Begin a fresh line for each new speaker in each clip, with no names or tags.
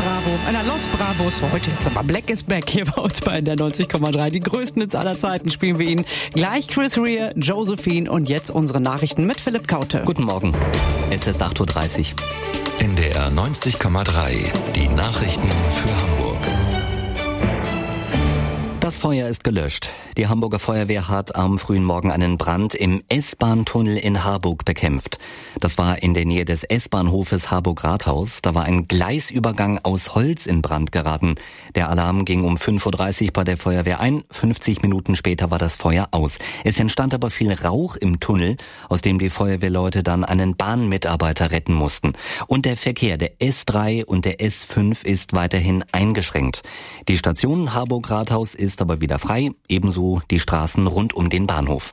Los Bravos für heute jetzt aber Black is Back hier bei uns bei der 90,3. Die größten Hits aller Zeiten spielen wir Ihnen. Gleich Chris Rea, Josephine und jetzt unsere Nachrichten mit Philipp Kaute.
Guten Morgen, es ist 8.30 Uhr.
NDR 90,3, die Nachrichten für Hamburg.
Das Feuer ist gelöscht. Die Hamburger Feuerwehr hat am frühen Morgen einen Brand im S-Bahn-Tunnel in Harburg bekämpft. Das war in der Nähe des S-Bahnhofes Harburg-Rathaus. Da war ein Gleisübergang aus Holz in Brand geraten. Der Alarm ging um 5.30 Uhr bei der Feuerwehr ein. 50 Minuten später war das Feuer aus. Es entstand aber viel Rauch im Tunnel, aus dem die Feuerwehrleute dann einen Bahnmitarbeiter retten mussten. Und der Verkehr der S3 und der S5 ist weiterhin eingeschränkt. Die Station Harburg-Rathaus ist aber wieder frei, ebenso die Straßen rund um den Bahnhof.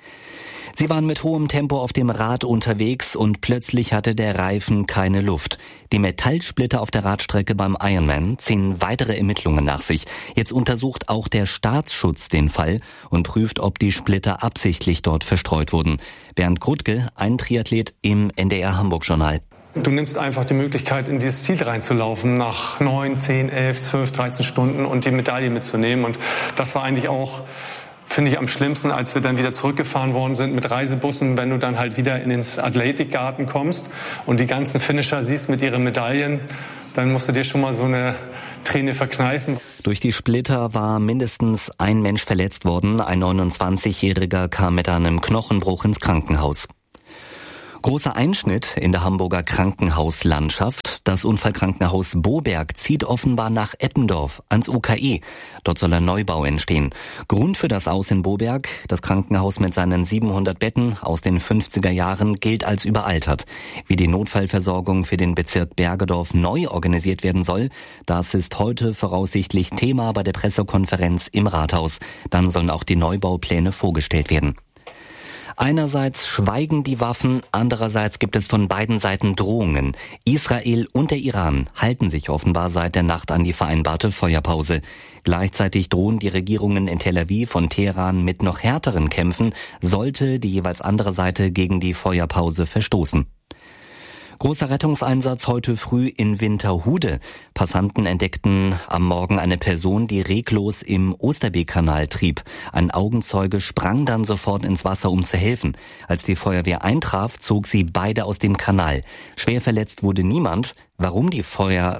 Sie waren mit hohem Tempo auf dem Rad unterwegs und plötzlich hatte der Reifen keine Luft. Die Metallsplitter auf der Radstrecke beim Ironman ziehen weitere Ermittlungen nach sich. Jetzt untersucht auch der Staatsschutz den Fall und prüft, ob die Splitter absichtlich dort verstreut wurden. Bernd Grutke, ein Triathlet im NDR Hamburg-Journal.
Du nimmst einfach die Möglichkeit, in dieses Ziel reinzulaufen, nach 9, 10, 11, 12, 13 Stunden und die Medaille mitzunehmen. Und das war eigentlich auch, finde ich, am schlimmsten, als wir dann wieder zurückgefahren worden sind mit Reisebussen, wenn du dann halt wieder in den Athletikgarten kommst und die ganzen Finisher siehst mit ihren Medaillen, dann musst du dir schon mal so eine Träne verkneifen.
Durch die Splitter war mindestens ein Mensch verletzt worden. Ein 29-Jähriger kam mit einem Knochenbruch ins Krankenhaus. Großer Einschnitt in der Hamburger Krankenhauslandschaft. Das Unfallkrankenhaus Boberg zieht offenbar nach Eppendorf ans UKE. Dort soll ein Neubau entstehen. Grund für das Aus in Boberg: das Krankenhaus mit seinen 700 Betten aus den 50er Jahren gilt als überaltert. Wie die Notfallversorgung für den Bezirk Bergedorf neu organisiert werden soll, das ist heute voraussichtlich Thema bei der Pressekonferenz im Rathaus. Dann sollen auch die Neubaupläne vorgestellt werden. Einerseits schweigen die Waffen, andererseits gibt es von beiden Seiten Drohungen. Israel und der Iran halten sich offenbar seit der Nacht an die vereinbarte Feuerpause. Gleichzeitig drohen die Regierungen in Tel Aviv und Teheran mit noch härteren Kämpfen, sollte die jeweils andere Seite gegen die Feuerpause verstoßen. Großer Rettungseinsatz heute früh in Winterhude. Passanten entdeckten am Morgen eine Person, die reglos im Osterbeek-Kanal trieb. Ein Augenzeuge sprang dann sofort ins Wasser, um zu helfen. Als die Feuerwehr eintraf, zog sie beide aus dem Kanal. Schwer verletzt wurde niemand. Warum die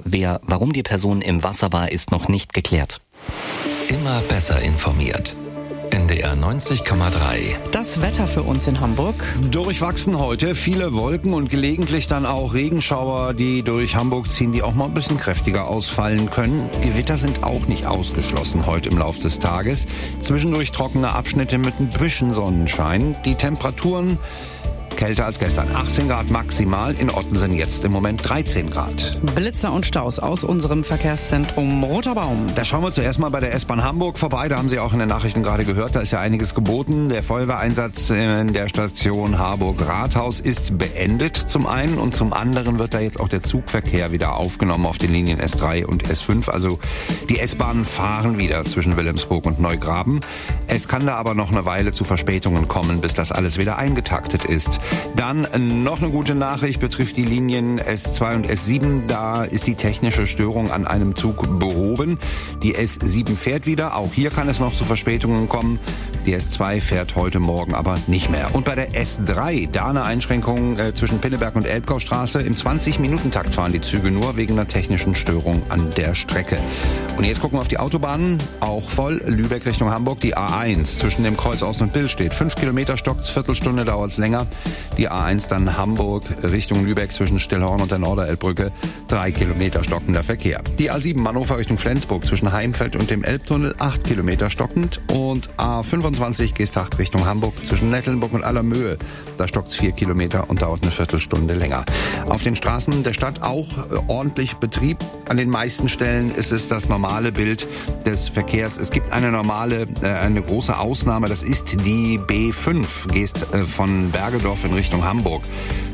Person im Wasser war, ist noch nicht geklärt.
Immer besser informiert. NDR 90,3.
Das Wetter für uns in Hamburg.
Durchwachsen heute, viele Wolken und gelegentlich dann auch Regenschauer, die durch Hamburg ziehen, die auch mal ein bisschen kräftiger ausfallen können. Gewitter sind auch nicht ausgeschlossen heute im Laufe des Tages. Zwischendurch trockene Abschnitte mit ein bisschen Sonnenschein. Die Temperaturen kälter als gestern. 18 Grad maximal, in Ottensen jetzt im Moment 13 Grad.
Blitzer und Staus aus unserem Verkehrszentrum Roter Baum.
Da schauen wir zuerst mal bei der S-Bahn Hamburg vorbei. Da haben Sie auch in den Nachrichten gerade gehört, da ist ja einiges geboten. Der Feuerwehreinsatz in der Station Harburg-Rathaus ist beendet zum einen und zum anderen wird da jetzt auch der Zugverkehr wieder aufgenommen auf den Linien S3 und S5. Also die S-Bahnen fahren wieder zwischen Wilhelmsburg und Neugraben. Es kann da aber noch eine Weile zu Verspätungen kommen, bis das alles wieder eingetaktet ist. Dann noch eine gute Nachricht betrifft die Linien S2 und S7. Da ist die technische Störung an einem Zug behoben. Die S7 fährt wieder. Auch hier kann es noch zu Verspätungen kommen. Die S2 fährt heute Morgen aber nicht mehr. Und bei der S3, da eine Einschränkung zwischen Pinneberg und Elbgaustraße. Im 20-Minuten-Takt fahren die Züge nur wegen einer technischen Störung an der Strecke. Und jetzt gucken wir auf die Autobahnen. Auch voll. Lübeck Richtung Hamburg. Die A1 zwischen dem Kreuz Ost und Bill steht. 5 Kilometer stockt's, Viertelstunde dauert's länger. Die A1 dann Hamburg Richtung Lübeck zwischen Stillhorn und der Norderelbbrücke. 3 Kilometer stockender Verkehr. Die A7 Hannover Richtung Flensburg zwischen Heimfeld und dem Elbtunnel. 8 Kilometer stockend. Und A25 Geesthacht Richtung Hamburg zwischen Nettelnburg und Allermöhe. Da stockt's 4 Kilometer und dauert eine Viertelstunde länger. Auf den Straßen der Stadt auch ordentlich Betrieb. An den meisten Stellen ist es das normale Bild des Verkehrs. Es gibt eine große Ausnahme. Das ist die B5. Gehst von Bergedorf in Richtung Hamburg.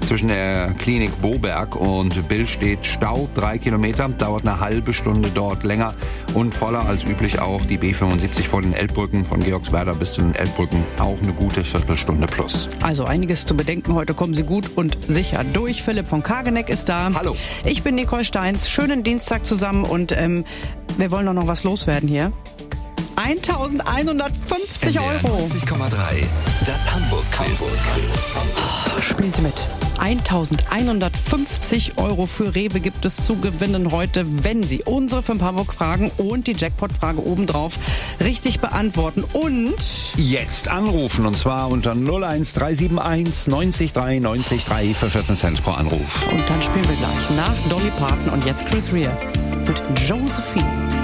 zwischen der Klinik Boberg und Billstedt Stau, 3 Kilometer, dauert eine halbe Stunde dort länger und voller als üblich auch die B75 vor den Elbbrücken von Georgswerder bis zu den Elbbrücken, auch eine gute Viertelstunde plus.
Also einiges zu bedenken, heute kommen Sie gut und sicher durch. Philipp von Kageneck ist da.
Hallo.
Ich bin Nicole Steins, schönen Dienstag zusammen und wir wollen doch noch was loswerden hier. 1.150 Euro.
90,3. Das Hamburg-Quiz.
Spielen Sie mit. 1.150 Euro für Rewe gibt es zu gewinnen heute, wenn Sie unsere 5 Hamburg-Fragen und die Jackpot-Frage obendrauf richtig beantworten. Und
jetzt anrufen, und zwar unter 01371 90 3 90 3 für 14 Cent pro Anruf.
dann spielen wir gleich nach Dolly Parton und jetzt Chris Rea mit Josephine.